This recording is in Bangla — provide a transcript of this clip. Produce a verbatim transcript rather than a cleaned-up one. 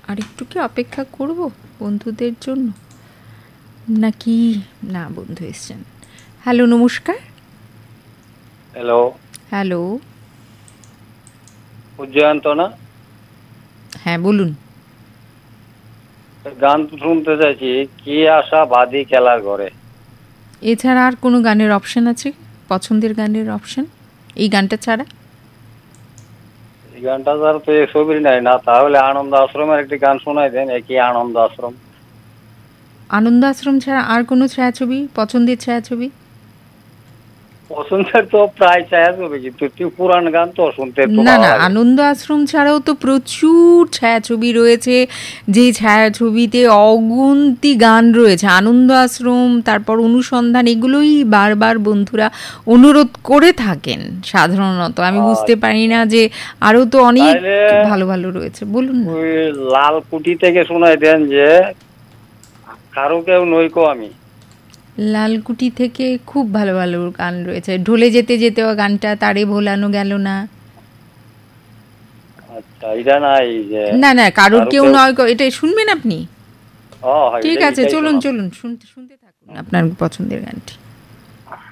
আর একটু কি অপেক্ষা করব বন্ধুদের জন্য নাকি? না, বন্ধু এসছেন। হ্যালো, নমস্কার। হ্যালো হ্যালো, উজ্জয়ন্ত না? হ্যাঁ বলুন। গান শুনতে চাইছি, কি আশা বাদি খেলার ঘরে। এছাড়া আর কোনো গানের অপশন আছে? পছন্দের গানের অপশন এই গানটা ছাড়া? এই গানটা তার তো এই ছবির নাই না, তাহলে আনন্দ আশ্রমের একটি গান শোনাই দেন, একই আনন্দ আশ্রম। আনন্দ আশ্রম ছাড়া আর কোনো ছায়াছবি, পছন্দের ছায়াছবি? পছন্দের তো প্রায় ছায়াছবি, কিন্তু একটু পুরান গান তো শুনতে একটু না ভালো না, লাগে। আনন্দ আশ্রম ছাড়াও তো প্রচুর ছায়াছবি রয়েছে, যে ছায়াছবিতে অগুন্তি গান রয়েছে। আনন্দ আশ্রম, তারপর অনুসন্ধান, এগুলোই বারবার বন্ধুরা অনুরোধ করে থাকেন সাধারণত। আমি বুঝতে পারি না যে আরও তো অনেক তাইলে ভালো ভালো রয়েছে। বলুন না। ওই লাল কুটি থেকে শোনাই দেন যে কারো কেউ নইকো আমি। লালকুটি থেকে খুব ভালো ভালো গান রয়েছে। ঢলে যেতে যেতেও গানটা, তারে ভোলানো গেল না। আচ্ছা, এটা নাই যে না না, কারোর কেউ নয়, এটা শুনবেন আপনি? ও ঠিক আছে, এটাই চলুন শোনান। চলুন শুনতে শুনতে থাকুন আপনার পছন্দের গানটি।